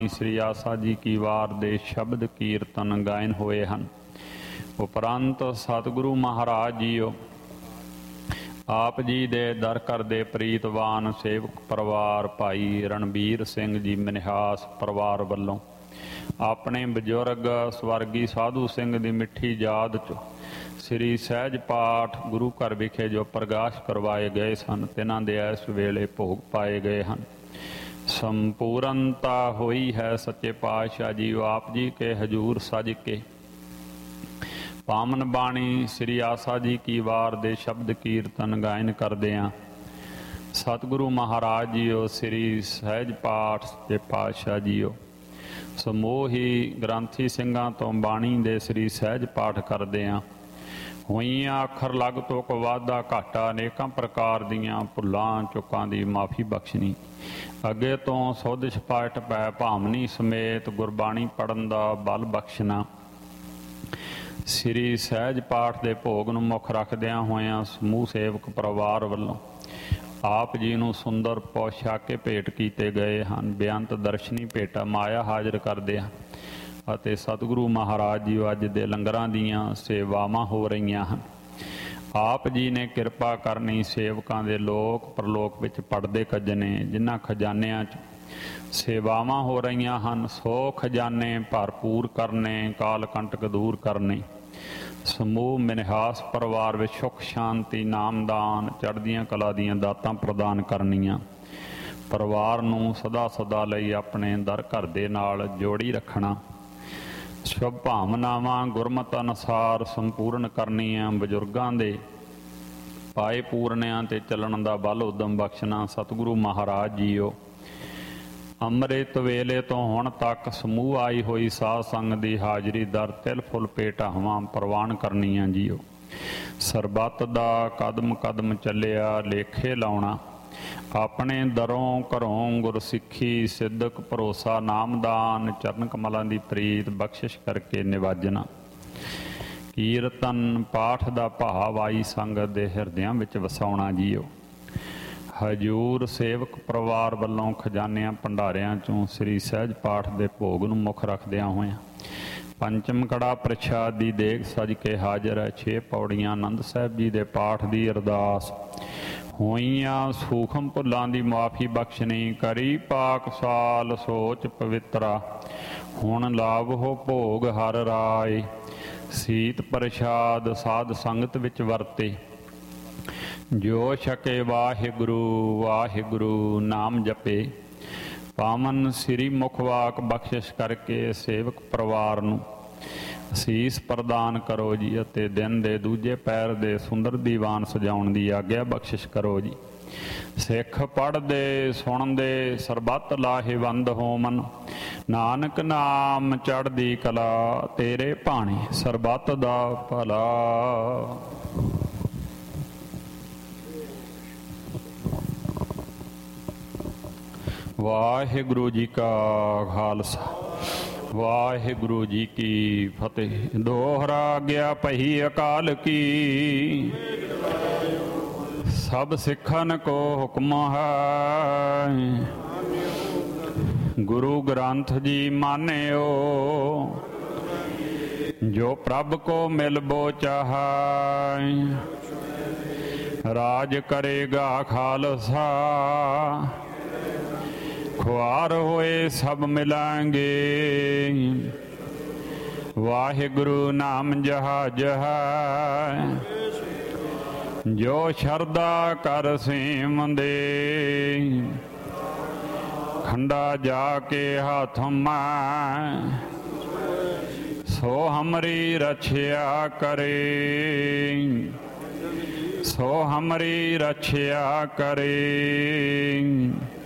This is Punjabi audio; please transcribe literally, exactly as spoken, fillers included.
ਸ੍ਰੀ ਆਸਾ ਜੀ ਕੀ ਵਾਰ ਦੇ ਸ਼ਬਦ ਕੀਰਤਨ ਗਾਇਨ ਹੋਏ ਹਨ। ਉਪਰੰਤ ਸਤਿਗੁਰੂ ਮਹਾਰਾਜ ਜੀਓ ਆਪ ਜੀ ਦੇ ਦਰ ਕਰਦੇ ਪ੍ਰੀਤਵਾਨ ਸੇਵਕ ਪਰਿਵਾਰ ਭਾਈ ਰਣਬੀਰ ਸਿੰਘ ਜੀ ਮਨਿਹਾਸ ਪਰਿਵਾਰ ਵੱਲੋਂ ਆਪਣੇ ਬਜ਼ੁਰਗ ਸਵਰਗੀ ਸਾਧੂ ਸਿੰਘ ਦੀ ਮਿੱਠੀ ਯਾਦ 'ਚ ਸ੍ਰੀ ਸਹਿਜ ਪਾਠ ਗੁਰੂ ਘਰ ਵਿਖੇ ਜੋ ਪ੍ਰਕਾਸ਼ ਕਰਵਾਏ ਗਏ ਸਨ, ਤਿਨਾਂ ਦੇ ਇਸ ਵੇਲੇ ਭੋਗ ਪਾਏ ਗਏ ਹਨ। ਸੰਪੂਰਨਤਾ ਹੋਈ ਹੈ ਸੱਚੇ ਪਾਤਸ਼ਾਹ ਜੀ ਆਪ ਜੀ ਕੇ ਹਜੂਰ ਸਜ ਕੇ ਪਾਵਨ ਬਾਣੀ ਸ੍ਰੀ ਆਸਾ ਜੀ ਕੀ ਵਾਰ ਦੇ ਸ਼ਬਦ ਕੀਰਤਨ ਗਾਇਨ ਕਰਦਿਆਂ ਸਤਿਗੁਰੂ ਮਹਾਰਾਜ ਜੀਓ ਸ੍ਰੀ ਸਹਿਜ ਪਾਠ ਸੱਚੇ ਪਾਤਸ਼ਾਹ ਜੀਓ ਸਮੂਹੀ ਗ੍ਰੰਥੀ ਸਿੰਘਾਂ ਤੋਂ ਬਾਣੀ ਦੇ ਸ੍ਰੀ ਸਹਿਜ ਪਾਠ ਕਰਦਿਆਂ ਹੋਈਆਂ ਅੱਖਰ ਲੱਗ ਤੋਂ ਕੋ ਵਾਧਾ ਘਾਟਾ ਅਨੇਕਾਂ ਪ੍ਰਕਾਰ ਦੀਆਂ ਭੁੱਲਾਂ ਚੁੱਕਾਂ ਦੀ ਮਾਫੀ ਬਖਸ਼ਣੀ, ਅੱਗੇ ਤੋਂ ਸੁਧ ਛਪਾਟ ਪੈ ਭਾਮਨੀ ਸਮੇਤ ਗੁਰਬਾਣੀ ਪੜ੍ਹਨ ਦਾ ਬਲ ਬਖਸ਼ਣਾ। ਸ੍ਰੀ ਸਹਿਜ ਪਾਠ ਦੇ ਭੋਗ ਨੂੰ ਮੁੱਖ ਰੱਖਦਿਆਂ ਹੋਇਆਂ ਸਮੂਹ ਸੇਵਕ ਪਰਿਵਾਰ ਵੱਲੋਂ ਆਪ ਜੀ ਨੂੰ ਸੁੰਦਰ ਪੋਸ਼ਾਕੇ ਭੇਟ ਕੀਤੇ ਗਏ ਹਨ। ਬੇਅੰਤ ਦਰਸ਼ਨੀ ਭੇਟਾ ਮਾਇਆ ਹਾਜ਼ਰ ਕਰਦੇ ਹਨ ਅਤੇ ਸਤਿਗੁਰੂ ਮਹਾਰਾਜ ਜੀ ਅੱਜ ਦੇ ਲੰਗਰਾਂ ਦੀਆਂ ਸੇਵਾਵਾਂ ਹੋ ਰਹੀਆਂ ਹਨ। ਆਪ ਜੀ ਨੇ ਕਿਰਪਾ ਕਰਨੀ ਸੇਵਕਾਂ ਦੇ ਲੋਕ ਪ੍ਰਲੋਕ ਵਿੱਚ ਪੜਦੇ ਕੱਜਣੇ ਜਿਨ੍ਹਾਂ ਖਜ਼ਾਨਿਆਂ 'ਚ ਸੇਵਾਵਾਂ ਹੋ ਰਹੀਆਂ ਹਨ, ਸੋ ਖਜ਼ਾਨੇ ਭਰਪੂਰ ਕਰਨੇ, ਕਾਲ ਕੰਟਕ ਦੂਰ ਕਰਨੇ। ਸਮੂਹ ਮਨਿਹਾਸ ਪਰਿਵਾਰ ਵਿੱਚ ਸੁੱਖ ਸ਼ਾਂਤੀ ਨਾਮਦਾਨ ਚੜ੍ਹਦੀਆਂ ਕਲਾ ਦੀਆਂ ਦਾਤਾਂ ਪ੍ਰਦਾਨ ਕਰਨੀਆਂ। ਪਰਿਵਾਰ ਨੂੰ ਸਦਾ ਸਦਾ ਲਈ ਆਪਣੇ ਦਰ ਘਰ ਦੇ ਨਾਲ ਜੋੜੀ ਰੱਖਣਾ। ਸ਼ੁਭ ਭਾਵਨਾਵਾਂ ਗੁਰਮਤਿ ਅਨੁਸਾਰ ਸੰਪੂਰਨ ਕਰਨੀਆਂ। ਬਜ਼ੁਰਗਾਂ ਦੇ ਪਾਏ ਪੂਰਨਿਆਂ 'ਤੇ ਚੱਲਣ ਦਾ ਬਲ ਉਦਮ ਬਖਸ਼ਣਾ। ਸਤਿਗੁਰੂ ਮਹਾਰਾਜ ਜੀਓ ਅੰਮ੍ਰਿਤ ਵੇਲੇ ਤੋਂ ਹੁਣ ਤੱਕ ਸਮੂਹ ਆਈ ਹੋਈ ਸਾਧ ਸੰਗ ਦੀ ਹਾਜ਼ਰੀ ਦਰ ਤਿਲ ਫੁੱਲ ਭੇਟਾਵਾਂ ਪ੍ਰਵਾਨ ਕਰਨੀਆਂ ਜੀਓ। ਸਰਬੱਤ ਦਾ ਕਦਮ ਕਦਮ ਚੱਲਿਆ ਲੇਖੇ ਲਾਉਣਾ। ਆਪਣੇ ਦਰੋਂ ਘਰੋਂ ਗੁਰਸਿੱਖੀ ਸਿੱਧਕ ਭਰੋਸਾ ਨਾਮਦਾਨ ਚਰਨ ਕਮਲਾਂ ਦੀ ਪ੍ਰੀਤ ਬਖਸ਼ਿਸ਼ ਕਰਕੇ ਨਿਵਾਜਣਾ। ਕੀਰਤਨ ਪਾਠ ਦਾ ਭਾਵ ਆਈ ਸੰਗਤ ਦੇ ਹਿਰਦਿਆਂ ਵਿੱਚ ਵਸਾਉਣਾ ਜੀਓ। ਹਜੂਰ ਸੇਵਕ ਪਰਿਵਾਰ ਵੱਲੋਂ ਖਜ਼ਾਨਿਆਂ ਭੰਡਾਰਿਆਂ 'ਚੋਂ ਸ੍ਰੀ ਸਹਿਜ ਪਾਠ ਦੇ ਭੋਗ ਨੂੰ ਮੁੱਖ ਰੱਖਦਿਆਂ ਹੋਇਆਂ ਪੰਚਮ ਕੜਾ ਪ੍ਰਸ਼ਾਦ ਦੀ ਦੇਗ ਸਜ ਕੇ ਹਾਜ਼ਰ ਹੈ। ਛੇ ਪੌੜੀਆਂ ਆਨੰਦ ਸਾਹਿਬ ਜੀ ਦੇ ਪਾਠ ਦੀ ਅਰਦਾਸ। ਹੋਈਆਂ ਸੂਖਮ ਭੁੱਲਾਂ ਦੀ ਮਾਫੀ ਬਖਸ਼ਣੀ। ਕਰੀ ਪਾਕ ਸਾਲ ਸੋਚ ਪਵਿੱਤਰਾ ਹੁਣ ਲਾਭੋ ਭੋਗ ਹਰ ਰਾਏ। ਸੀਤ ਪ੍ਰਸ਼ਾਦ ਸਾਧ ਸੰਗਤ ਵਿੱਚ ਵਰਤੇ ਜੋ ਛਕੇ ਵਾਹਿਗੁਰੂ ਵਾਹਿਗੁਰੂ ਨਾਮ ਜਪੇ। ਪਾਵਨ ਸ੍ਰੀ ਮੁਖ ਵਾਕ ਬਖਸ਼ਿਸ਼ ਕਰਕੇ ਸੇਵਕ ਪਰਿਵਾਰ ਨੂੰ ਅਸੀਸ ਪ੍ਰਦਾਨ ਕਰੋ ਜੀ ਅਤੇ ਦਿਨ ਦੇ ਦੂਜੇ ਪੈਰ ਦੇ ਸੁੰਦਰ ਦੀਵਾਨ ਸਜਾਉਣ ਦੀ ਆਗਿਆ ਬਖਸ਼ਿਸ਼ ਕਰੋ ਜੀ। ਸਿੱਖ ਪੜ੍ਹਦੇ ਸੁਣਦੇ ਸਰਬੱਤ ਲਾਹੇਵੰਦ ਹੋਵਨ। ਨਾਨਕ ਨਾਮ ਚੜ੍ਹਦੀ ਕਲਾ ਤੇਰੇ ਭਾਣੇ ਸਰਬੱਤ ਦਾ ਭਲਾ। ਵਾਹਿਗੁਰੂ ਜੀ ਕਾ ਖਾਲਸਾ ਵਾਹਿਗੁਰੂ ਜੀ ਕੀ ਫਤਿਹ। ਦੋਹਰਾ ਗਿਆ ਪਹੀ ਅਕਾਲ ਕੀ ਸਭ ਸਿੱਖਨ ਕੋ ਹੁਕਮ ਹੈ। ਗੁਰੂ ਗ੍ਰੰਥ ਜੀ ਮਾਨਿਓ ਜੋ ਪ੍ਰਭ ਕੋ ਮਿਲਬੋ ਚਾਹੈ। ਰਾਜ ਕਰੇਗਾ ਖਾਲਸਾ ਖੁਆਰ ਹੋਏ ਸਭ ਮਿਲਾਂਗੇ। ਵਾਹਿਗੁਰੂ ਨਾਮ ਜਹਾਜ ਹੈ ਜੋ ਸ਼ਰਧਾ ਕਰ ਸੇਵੰਦੇ। ਖੰਡਾ ਜਾ ਕੇ ਹੱਥ ਮੈਂ ਸੋ ਹਮਰੀ ਰਛਿਆ ਕਰੇ। ਸੋ ਹਮਰੀ ਰਛਿਆ ਕਰੇ।